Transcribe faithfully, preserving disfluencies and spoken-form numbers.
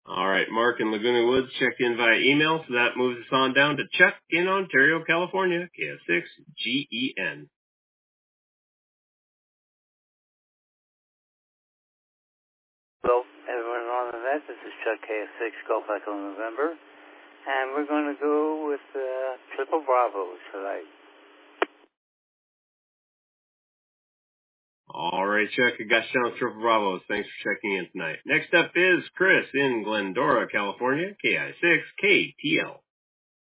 All right, Mark in Laguna Woods checked in via email, so that moves us on down to Chuck in Ontario, California, K S six G E N. Hello, everyone on the net. This is Chuck K S six Golf Echo November, and we're going to go with uh, Triple Bravo tonight. All right, Chuck, I got you down with Triple Bravos. Thanks for checking in tonight. Next up is Chris in Glendora, California, K I six K T L.